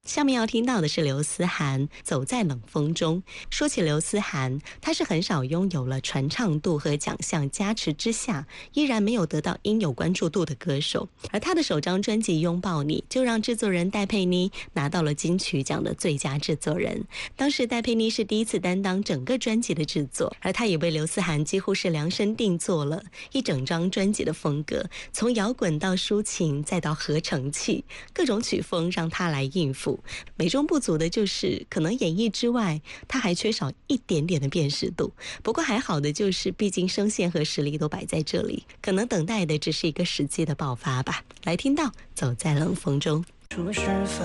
下面要听到的是刘思涵《走在冷风中》。说起刘思涵，他是很少拥有了传唱度和奖项加持之下依然没有得到应有关注度的歌手，而他的首张专辑《拥抱你》就让制作人戴佩妮拿到了金曲奖的最佳制作人。当时戴佩妮是第一次担当整个专辑的制作，而他也为刘思涵几乎是量身定做了一整张专辑的风格，从摇滚到抒情再到合成器，各种曲风让他来应付。美中不足的就是可能演绎之外他还缺少一点点的辨识度，不过还好的就是毕竟声线和实力都摆在这里，可能等待的只是一个时机的爆发吧。来听到走在冷风中。